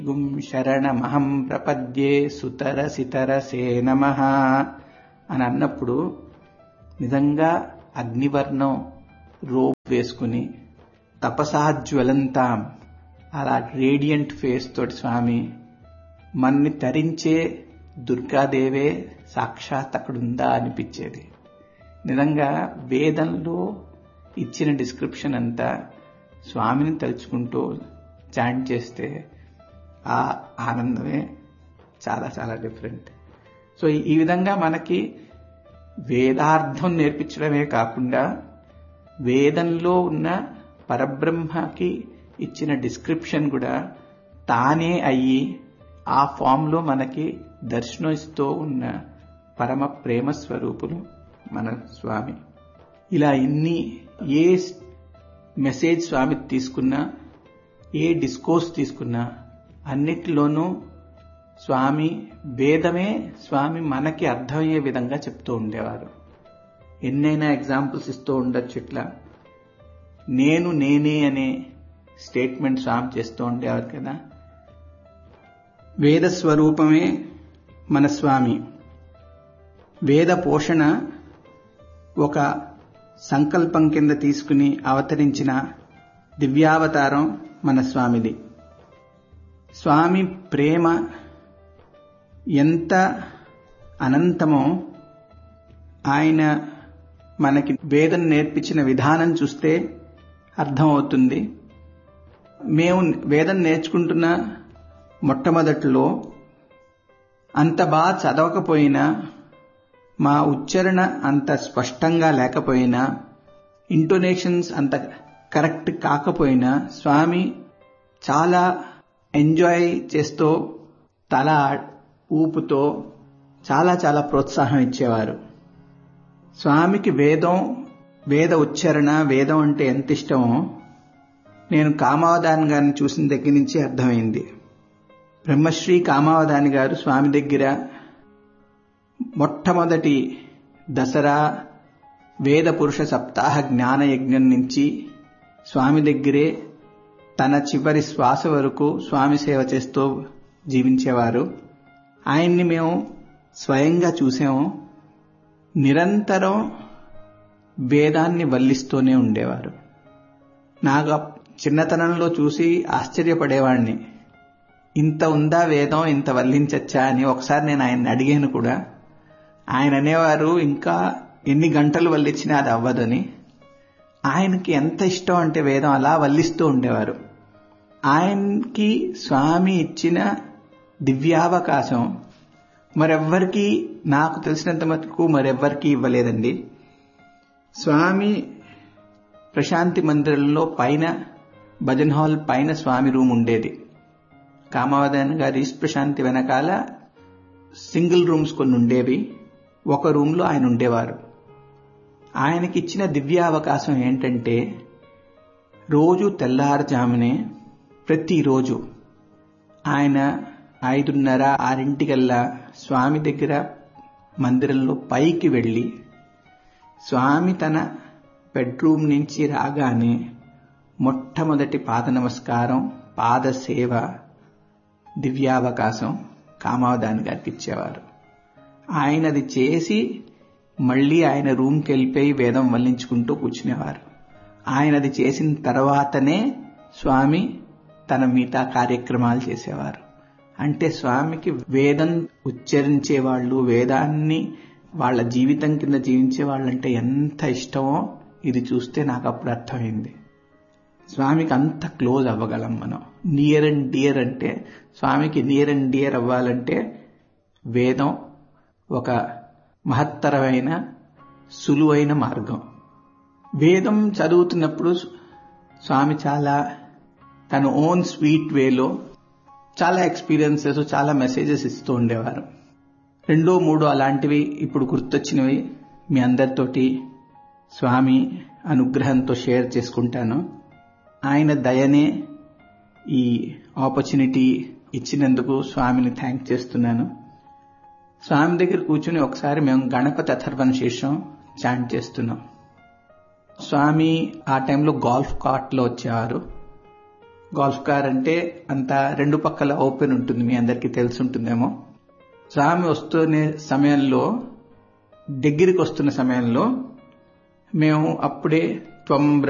గుం శరణమహం ప్రపద్యే సుతరసితరసే నమః అని అన్నప్పుడు నిజంగా అగ్నివర్ణం రోప్ వేసుకుని తపసాజ్వలంతాం అలా రేడియంట్ ఫేస్ తోటి స్వామి మన్ని తరించే దుర్గాదేవే సాక్షాత్ అక్కడుందా అనిపించేది. నిజంగా వేదంలో ఇచ్చిన డిస్క్రిప్షన్ అంతా స్వామిని తలుచుకుంటూ చాంట్ చేస్తే ఆ ఆనందమే చాలా చాలా డిఫరెంట్. సో ఈ విధంగా మనకి వేదార్థం నేర్పించడమే కాకుండా వేదంలో ఉన్న పరబ్రహ్మకి ఇచ్చిన డిస్క్రిప్షన్ కూడా తానే అయ్యి ఆ ఫామ్లో మనకి దర్శనమిస్తూ ఉన్న పరమ ప్రేమ స్వరూపులు మన స్వామి. ఇలా ఏ మెసేజ్ స్వామి తీసుకున్నా, ఏ డిస్కోర్స్ తీసుకున్నా అన్నిటిలోనూ స్వామి వేదమే స్వామి మనకి అర్థమయ్యే విధంగా చెప్తూ ఉండేవారు. ఎన్నైనా ఎగ్జాంపుల్స్ ఇస్తూ ఉండొచ్చు. ఇట్లా నేనే అనే స్టేట్మెంట్ స్వామి చేస్తూ ఉండేవారు కదా. వేద స్వరూపమే మన స్వామి. వేద పోషణ ఒక సంకల్పం కింద తీసుకుని అవతరించిన దివ్యావతారం మన స్వామిది. స్వామి ప్రేమ ఎంత అనంతమో ఆయన మనకి వేదం నేర్పించిన విధానం చూస్తే అర్థమవుతుంది. మేము వేదం నేర్చుకుంటున్న మొట్టమొదట్లో అంత బాగా చదవకపోయినా, మా ఉచ్చారణ అంత స్పష్టంగా లేకపోయినా, ఇంటోనేషన్స్ అంత కరెక్ట్ కాకపోయినా స్వామి చాలా ఎంజాయ్ చేస్తూ తల ఊపుతో చాలా చాలా ప్రోత్సాహం ఇచ్చేవారు. స్వామికి వేద ఉచ్చారణ, వేదం అంటే ఎంత ఇష్టమో నేను కామావధాని గారిని చూసిన దగ్గర నుంచి అర్థమైంది. బ్రహ్మశ్రీ కామావధాని గారు స్వామి దగ్గర మొట్టమొదటి దసరా వేద పురుష సప్తాహ జ్ఞాన యజ్ఞం నుంచి స్వామి దగ్గరే తన చివరి శ్వాస వరకు స్వామి సేవ చేస్తూ జీవించేవారు. ఆయన్ని మేము స్వయంగా చూసాము. నిరంతరం వేదాన్ని వల్లిస్తూనే ఉండేవారు. నాకు చిన్నతనంలో చూసి ఆశ్చర్యపడేవాడిని. ఇంత ఉందా వేదం, ఇంత వల్లించచ్చా అని. ఒకసారి నేను ఆయన్ని అడిగాను కూడా. ఆయన అనేవారు ఇంకా ఎన్ని గంటలు వల్లించినా అది అవ్వదని. ఆయనకి ఎంత ఇష్టం అంటే వేదం అలా వల్లిస్తూ ఉండేవారు. ఆయనకి స్వామి ఇచ్చిన దివ్యావకాశం మరెవ్వరికీ, నాకు తెలిసినంత మటుకు మరెవ్వరికీ ఇవ్వలేదండి. స్వామి ప్రశాంతి మందిరంలో పైన భజన్ హాల్ పైన స్వామి రూమ్ ఉండేది. కామావధాని గారి ఈస్ట్ ప్రశాంతి వెనకాల సింగిల్ రూమ్స్ కొన్ని ఉండేవి. ఒక రూమ్లో ఆయన ఉండేవారు. ఆయనకిచ్చిన దివ్యావకాశం ఏంటంటే రోజు తెల్లారుజామునే ప్రతిరోజు ఆయన 5:30, 6 స్వామి దగ్గర మందిరంలో పైకి వెళ్ళి స్వామి తన బెడ్రూమ్ నుంచి రాగానే మొట్టమొదటి పాద నమస్కారం, పాద సేవ దివ్యావకాశం కామావధాని గారికి ఇచ్చేవారు. ఆయనది చేసి మళ్లీ ఆయన రూమ్కి వెళ్ళిపోయి వేదం వల్లించుకుంటూ కూర్చునేవారు. ఆయనది చేసిన తర్వాతనే స్వామి తన మిగతా కార్యక్రమాలు చేసేవారు. అంటే స్వామికి వేదం ఉచ్చరించే వాళ్ళు, వేదాన్ని వాళ్ళ జీవితం కింద జీవించే వాళ్ళంటే ఎంత ఇష్టమో ఇది చూస్తే నాకు అప్పుడు అర్థమైంది. స్వామికి అంత క్లోజ్ అవ్వగలం మనం. నియర్ అండ్ డియర్ అంటే, స్వామికి నియర్ అండ్ డియర్ అవ్వాలంటే వేదం ఒక మహత్తరమైన సులువైన మార్గం. వేదం చదువుతున్నప్పుడు స్వామి చాలా తన ఓన్ స్వీట్ వేలో చాలా ఎక్స్పీరియన్సెస్, చాలా మెసేజెస్ ఇస్తూ ఉండేవారు. 2, 3 అలాంటివి ఇప్పుడు గుర్తొచ్చినవి మీ అందరితోటి స్వామి అనుగ్రహంతో షేర్ చేసుకుంటాను. ఆయన దయనే ఈ ఆపర్చునిటీ ఇచ్చినందుకు స్వామిని థ్యాంక్ చేస్తున్నాను. స్వామి దగ్గర కూర్చుని ఒకసారి మేము గణపతి అథర్వణ శీర్షం చాంట్ చేస్తున్నాం. స్వామి ఆ టైంలో గోల్ఫ్ కార్ట్లో వచ్చేవారు. గోల్ఫ్ కార్ అంటే అంత రెండు పక్కల ఓపెన్ ఉంటుంది, మీ అందరికీ తెలుసుంటుందేమో. స్వామి వస్తున్న సమయంలో, దగ్గరికి వస్తున్న సమయంలో మేము అప్పుడే త్వం